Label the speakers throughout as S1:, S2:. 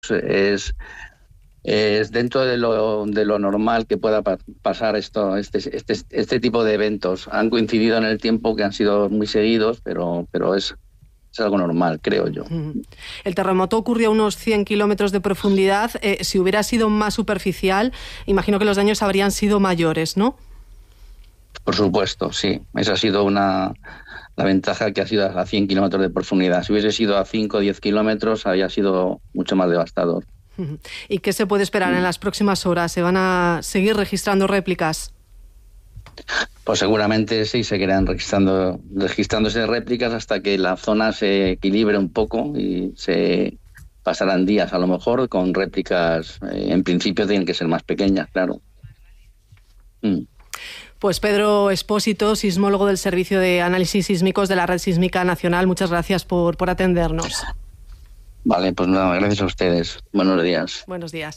S1: es dentro de lo normal que pueda pasar este tipo de eventos. Han coincidido en el tiempo, que han sido muy seguidos, pero es algo normal, creo yo.
S2: El terremoto ocurrió a unos 100 kilómetros de profundidad. Si hubiera sido más superficial, imagino que los daños habrían sido mayores, ¿no?
S1: Por supuesto, sí. Esa ha sido la ventaja, que ha sido a 100 kilómetros de profundidad. Si hubiese sido a 5 o 10 kilómetros, habría sido mucho más devastador.
S2: ¿Y qué se puede esperar en las próximas horas? ¿Se van a seguir registrando réplicas?
S1: Pues seguramente sí, seguirán registrándose réplicas hasta que la zona se equilibre un poco, y se pasarán días a lo mejor con réplicas. En principio tienen que ser más pequeñas, claro.
S2: Pues Pedro Espósito, sismólogo del Servicio de Análisis Sísmicos de la Red Sísmica Nacional, muchas gracias por atendernos.
S1: Vale, pues nada, gracias a ustedes. Buenos días.
S2: Buenos días.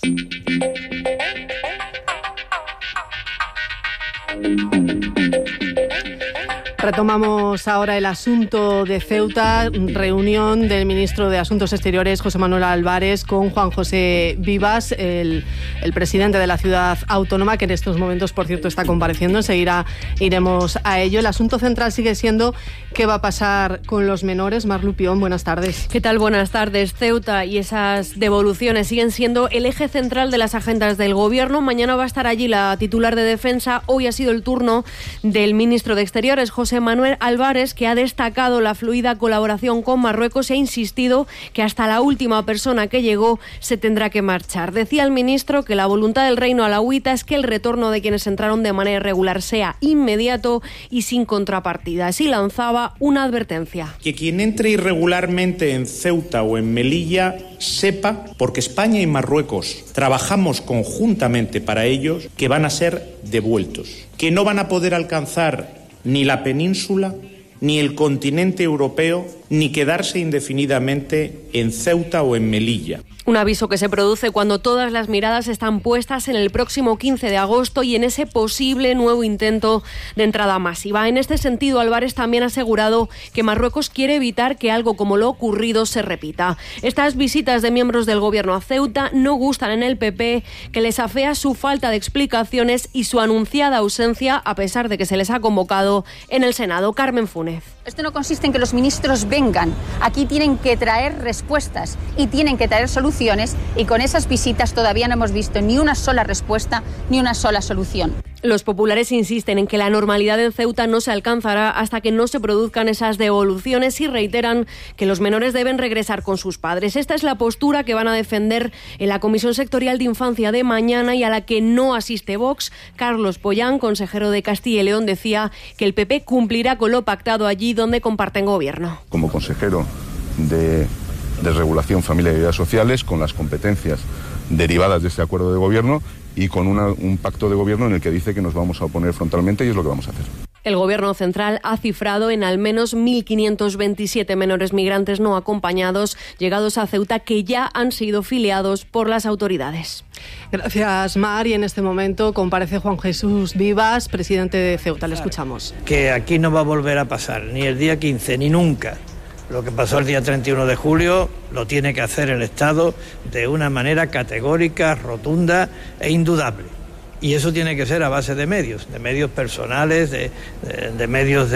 S2: Retomamos ahora el asunto de Ceuta. Reunión del ministro de Asuntos Exteriores, José Manuel Álvarez, con Juan José Vivas, el presidente de la ciudad autónoma, que en estos momentos, por cierto, está compareciendo. Enseguida iremos a ello. El asunto central sigue siendo qué va a pasar con los menores. Mar Lupión, buenas tardes.
S3: ¿Qué tal? Buenas tardes. Ceuta y esas devoluciones siguen siendo el eje central de las agendas del Gobierno. Mañana va a estar allí la titular de Defensa. Hoy ha sido el turno del ministro de Exteriores, José Manuel Álvarez, que ha destacado la fluida colaboración con Marruecos y ha insistido que hasta la última persona que llegó se tendrá que marchar. Decía el ministro que la voluntad del reino alauita es que el retorno de quienes entraron de manera irregular sea inmediato y sin contrapartidas, y lanzaba una advertencia.
S4: Que quien entre irregularmente en Ceuta o en Melilla sepa, porque España y Marruecos trabajamos conjuntamente para ellos, que van a ser devueltos, que no van a poder alcanzar ni la península, ni el continente europeo, ni quedarse indefinidamente en Ceuta o en Melilla.
S3: Un aviso que se produce cuando todas las miradas están puestas en el próximo 15 de agosto y en ese posible nuevo intento de entrada masiva. En este sentido, Álvarez también ha asegurado que Marruecos quiere evitar que algo como lo ocurrido se repita. Estas visitas de miembros del Gobierno a Ceuta no gustan en el PP, que les afea su falta de explicaciones y su anunciada ausencia, a pesar de que se les ha convocado en el Senado. Carmen Funes.
S5: Esto no consiste en que los ministros vengan. Aquí tienen que traer respuestas y tienen que traer soluciones, y con esas visitas todavía no hemos visto ni una sola respuesta ni una sola solución.
S3: Los populares insisten en que la normalidad en Ceuta no se alcanzará hasta que no se produzcan esas devoluciones y reiteran que los menores deben regresar con sus padres. Esta es la postura que van a defender en la Comisión Sectorial de Infancia de mañana y a la que no asiste Vox. Carlos Pollán, consejero de Castilla y León, decía que el PP cumplirá con lo pactado allí donde comparten gobierno.
S6: Como consejero de Regulación, Familia y Ayudas Sociales, con las competencias derivadas de este acuerdo de gobierno y con un pacto de gobierno en el que dice que nos vamos a oponer frontalmente, y es lo que vamos a hacer.
S3: El Gobierno central ha cifrado en al menos 1.527 menores migrantes no acompañados llegados a Ceuta que ya han sido filiados por las autoridades.
S2: Gracias, Mar. Y en este momento comparece Juan Jesús Vivas, presidente de Ceuta. Le escuchamos.
S7: Que aquí no va a volver a pasar, ni el día 15, ni nunca. Lo que pasó el día 31 de julio lo tiene que hacer el Estado de una manera categórica, rotunda e indudable. Y eso tiene que ser a base de medios personales, de medios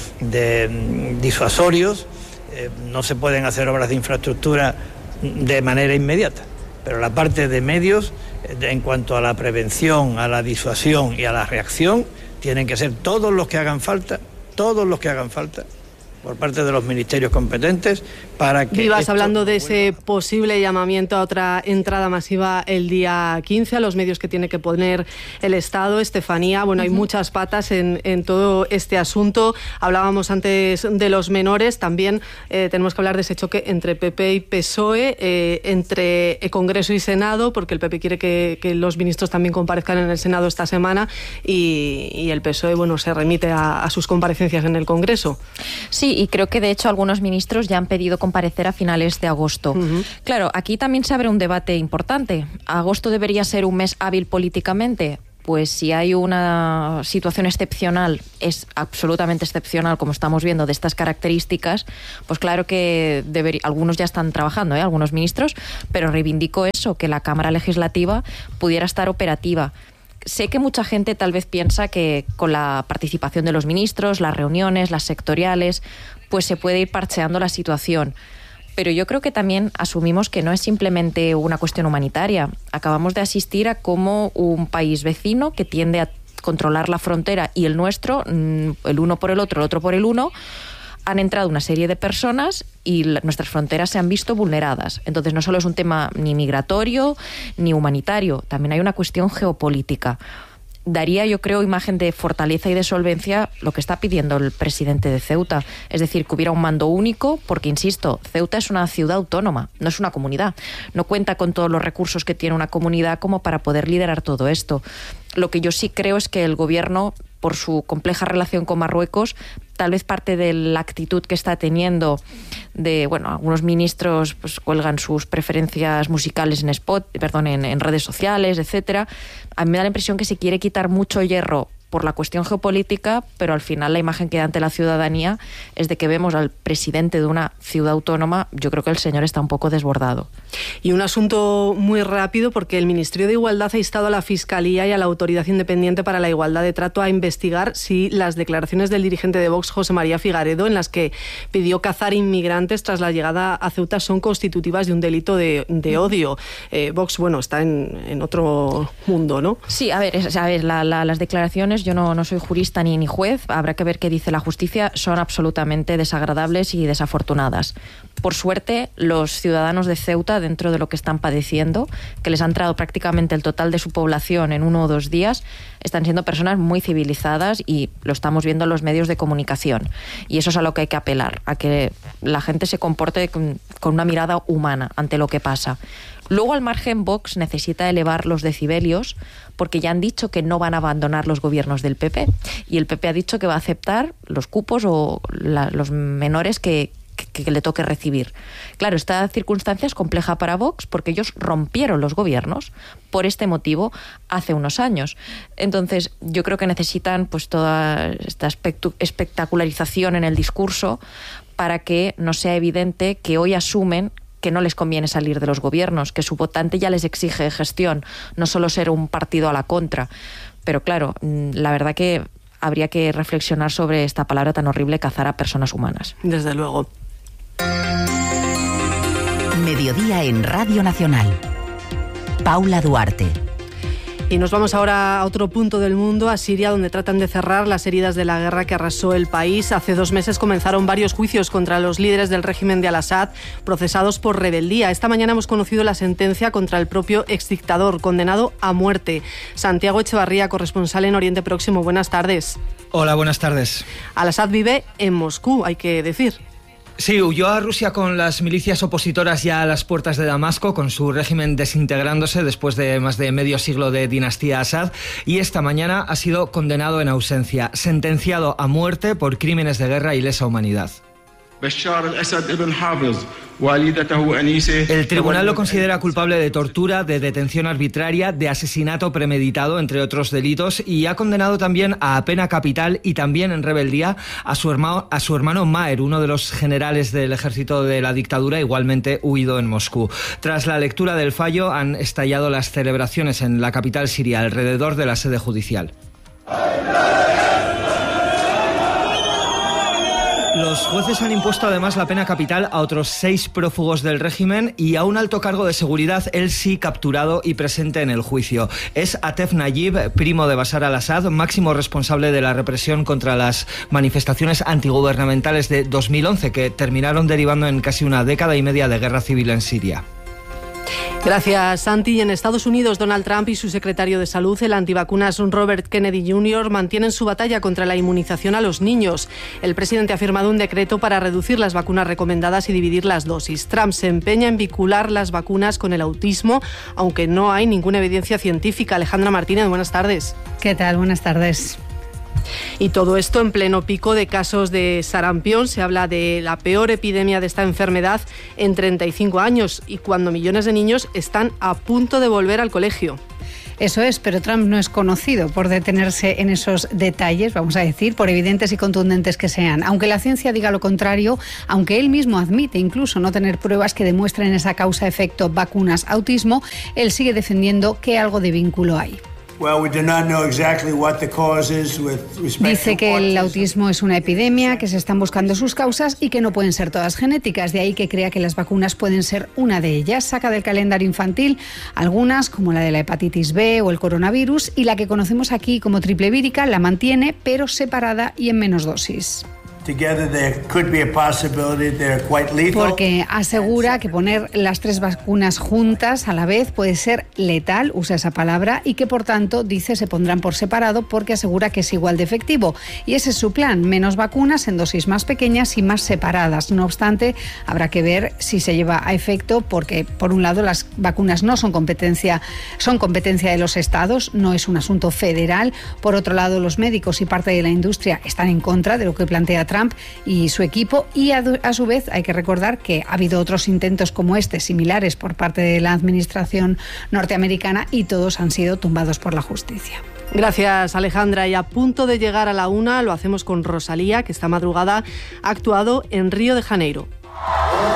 S7: disuasorios. No se pueden hacer obras de infraestructura de manera inmediata, pero la parte de medios, en cuanto a la prevención, a la disuasión y a la reacción, tienen que ser todos los que hagan falta por parte de los ministerios competentes para que...
S2: Vivas, hablando de ese posible llamamiento a otra entrada masiva el día 15, a los medios que tiene que poner el Estado. Estefanía, bueno, hay muchas patas en todo este asunto. Hablábamos antes de los menores, también tenemos que hablar de ese choque entre PP y PSOE, entre Congreso y Senado, porque el PP quiere que los ministros también comparezcan en el Senado esta semana y el PSOE, bueno, se remite a sus comparecencias en el Congreso.
S8: Sí, y creo que de hecho algunos ministros ya han pedido comparecer a finales de agosto. Claro, aquí también se abre un debate importante. ¿Agosto debería ser un mes hábil políticamente? pues si hay una situación excepcional, es absolutamente excepcional, como estamos viendo, de estas características, pues claro que algunos ya están trabajando, algunos ministros, pero reivindico eso, que la Cámara Legislativa pudiera estar operativa. Sé que mucha gente tal vez piensa que con la participación de los ministros, las reuniones, las sectoriales, pues se puede ir parcheando la situación. Pero yo creo que también asumimos que no es simplemente una cuestión humanitaria. Acabamos de asistir a cómo un país vecino que tiende a controlar la frontera y el nuestro, el uno por el otro por el uno, han entrado una serie de personas y nuestras fronteras se han visto vulneradas. Entonces no solo es un tema ni migratorio ni humanitario, también hay una cuestión geopolítica. Daría, yo creo, imagen de fortaleza y de solvencia lo que está pidiendo el presidente de Ceuta. Es decir, que hubiera un mando único, porque, insisto, Ceuta es una ciudad autónoma, no es una comunidad. No cuenta con todos los recursos que tiene una comunidad como para poder liderar todo esto. Lo que yo sí creo es que el gobierno, por su compleja relación con Marruecos, tal vez parte de la actitud que está teniendo de, algunos ministros pues cuelgan sus preferencias musicales en redes sociales, etcétera. A mí me da la impresión que se quiere quitar mucho hierro por la cuestión geopolítica, pero al final la imagen que da ante la ciudadanía es de que vemos al presidente de una ciudad autónoma. Yo creo que el señor está un poco desbordado.
S2: Y un asunto muy rápido, porque el Ministerio de Igualdad ha instado a la Fiscalía y a la Autoridad Independiente para la Igualdad de Trato a investigar si las declaraciones del dirigente de Vox, José María Figaredo, en las que pidió cazar inmigrantes tras la llegada a Ceuta, son constitutivas de un delito de odio. Vox, está en otro mundo, ¿no?
S8: Sí, a ver, las declaraciones, yo no soy jurista ni juez, habrá que ver qué dice la justicia, son absolutamente desagradables y desafortunadas. Por suerte, los ciudadanos de Ceuta, dentro de lo que están padeciendo, que les ha entrado prácticamente el total de su población en 1 o 2 días, están siendo personas muy civilizadas y lo estamos viendo en los medios de comunicación. Y eso es a lo que hay que apelar, a que la gente se comporte con una mirada humana ante lo que pasa. Luego, al margen, Vox necesita elevar los decibelios porque ya han dicho que no van a abandonar los gobiernos del PP. Y el PP ha dicho que va a aceptar los cupos o los menores que le toque recibir. Claro, esta circunstancia es compleja para Vox porque ellos rompieron los gobiernos por este motivo hace unos años. Entonces, yo creo que necesitan pues toda esta espectacularización en el discurso para que no sea evidente que hoy asumen que no les conviene salir de los gobiernos, que su votante ya les exige gestión, no solo ser un partido a la contra. Pero claro, la verdad que habría que reflexionar sobre esta palabra tan horrible, cazar a personas humanas.
S2: Desde luego.
S9: Mediodía en Radio Nacional. Paula Duarte.
S2: Y nos vamos ahora a otro punto del mundo, a Siria, donde tratan de cerrar las heridas de la guerra que arrasó el país. Hace 2 meses comenzaron varios juicios contra los líderes del régimen de Al-Assad, procesados por rebeldía. Esta mañana hemos conocido la sentencia contra el propio exdictador, condenado a muerte. Santiago Echevarría, corresponsal en Oriente Próximo. Buenas tardes.
S10: Hola, buenas tardes.
S2: Al-Assad vive en Moscú, hay que decir.
S10: Sí, huyó a Rusia con las milicias opositoras ya a las puertas de Damasco, con su régimen desintegrándose después de más de medio siglo de dinastía Assad, y esta mañana ha sido condenado en ausencia, sentenciado a muerte por crímenes de guerra y lesa humanidad. El tribunal lo considera culpable de tortura, de detención arbitraria, de asesinato premeditado, entre otros delitos, y ha condenado también a pena capital y también en rebeldía a su hermano Maher, uno de los generales del ejército de la dictadura, igualmente huido en Moscú. Tras la lectura del fallo han estallado las celebraciones en la capital siria alrededor de la sede judicial. Los jueces han impuesto además la pena capital a otros 6 prófugos del régimen y a un alto cargo de seguridad, él sí capturado y presente en el juicio. Es Atef Nayib, primo de Bashar al-Assad, máximo responsable de la represión contra las manifestaciones antigubernamentales de 2011, que terminaron derivando en casi 1 década y media de guerra civil en Siria.
S2: Gracias, Santi. En Estados Unidos, Donald Trump y su secretario de Salud, el antivacunas Robert Kennedy Jr., mantienen su batalla contra la inmunización a los niños. El presidente ha firmado un decreto para reducir las vacunas recomendadas y dividir las dosis. Trump se empeña en vincular las vacunas con el autismo, aunque no hay ninguna evidencia científica. Alejandra Martínez, buenas tardes.
S11: ¿Qué tal? Buenas tardes.
S2: Y todo esto en pleno pico de casos de sarampión. Se habla de la peor epidemia de esta enfermedad en 35 años y cuando millones de niños están a punto de volver al colegio.
S11: Eso es, pero Trump no es conocido por detenerse en esos detalles, vamos a decir, por evidentes y contundentes que sean. Aunque la ciencia diga lo contrario, aunque él mismo admite incluso no tener pruebas que demuestren esa causa-efecto vacunas-autismo, él sigue defendiendo que algo de vínculo hay. Dice que el autismo es una epidemia, que se están buscando sus causas y que no pueden ser todas genéticas. De ahí que crea que las vacunas pueden ser una de ellas. Saca del calendario infantil algunas, como la de la hepatitis B o el coronavirus, y la que conocemos aquí como triple vírica la mantiene, pero separada y en menos dosis. Porque asegura que poner las 3 vacunas juntas a la vez puede ser letal, usa esa palabra, y que por tanto, dice, se pondrán por separado porque asegura que es igual de efectivo. Y ese es su plan, menos vacunas en dosis más pequeñas y más separadas. No obstante, habrá que ver si se lleva a efecto porque, por un lado, las vacunas no son competencia de los estados, no es un asunto federal. Por otro lado, los médicos y parte de la industria están en contra de lo que plantea Trump y su equipo, y a su vez hay que recordar que ha habido otros intentos como este, similares por parte de la administración norteamericana, y todos han sido tumbados por la justicia.
S2: Gracias, Alejandra. Y a punto de llegar a la 1, lo hacemos con Rosalía, que esta madrugada ha actuado en Río de Janeiro.